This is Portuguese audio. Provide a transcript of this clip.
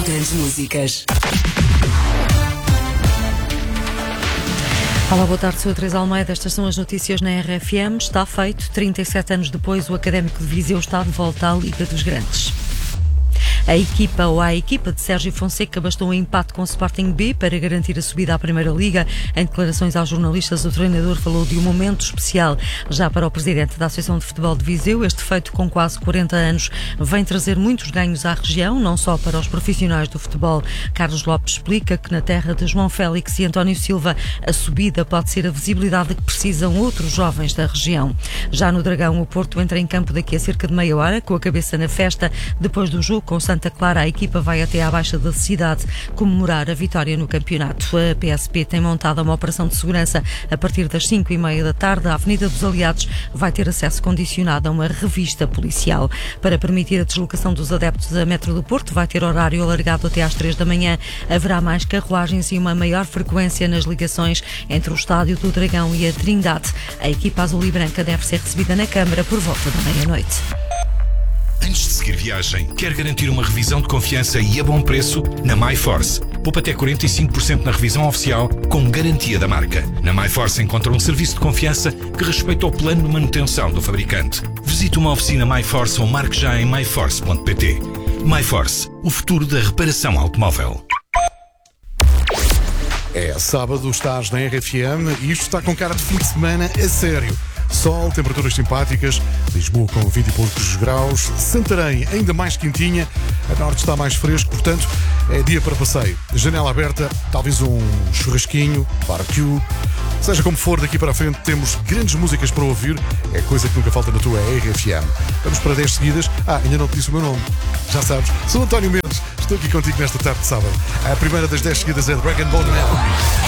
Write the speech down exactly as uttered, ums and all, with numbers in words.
grandes músicas. Olá, boa tarde, sou a Teresa Almeida. Estas são as notícias na R F M. Está feito. trinta e sete anos depois, o Académico de Viseu está de volta à Liga dos Grandes. A equipa ou a equipa de Sérgio Fonseca bastou um empate com o Sporting B para garantir a subida à Primeira Liga. Em declarações aos jornalistas, o treinador falou de um momento especial. Já para o presidente da Associação de Futebol de Viseu, este feito com quase quarenta anos vem trazer muitos ganhos à região, não só para os profissionais do futebol. Carlos Lopes explica que na terra de João Félix e António Silva, a subida pode ser a visibilidade que precisam outros jovens da região. Já no Dragão, o Porto entra em campo daqui a cerca de meia hora, com a cabeça na festa. Depois do jogo com Santa Clara, a equipa vai até à Baixa da cidade comemorar a vitória no campeonato. A P S P tem montado uma operação de segurança a partir das cinco e meia da tarde. A Avenida dos Aliados vai ter acesso condicionado a uma revista policial. Para permitir a deslocação dos adeptos da Metro do Porto, vai ter horário alargado até às três da manhã. Haverá mais carruagens e uma maior frequência nas ligações entre o Estádio do Dragão e a Trindade. A equipa azul e branca deve ser recebida na Câmara por volta da meia-noite. Antes de seguir viagem, quer garantir uma revisão de confiança e a bom preço? Na MyForce. Poupa até quarenta e cinco por cento na revisão oficial, com garantia da marca. Na MyForce encontra um serviço de confiança que respeita o plano de manutenção do fabricante. Visite uma oficina MyForce ou marque já em my force ponto p t. MyForce, o futuro da reparação automóvel. É sábado, estás na R F M e isto está com cara de fim de semana a sério. Sol, temperaturas simpáticas, Lisboa com vinte e poucos graus, Santarém ainda mais quentinha, a norte está mais fresco, portanto é dia para passeio. Janela aberta, talvez um churrasquinho, barbecue, seja como for, daqui para a frente temos grandes músicas para ouvir, é coisa que nunca falta na tua R F M. Vamos para dez seguidas. Ah, ainda não te disse o meu nome, já sabes, sou António Mendes, estou aqui contigo nesta tarde de sábado. A primeira das dez seguidas é Dragon Bone Man.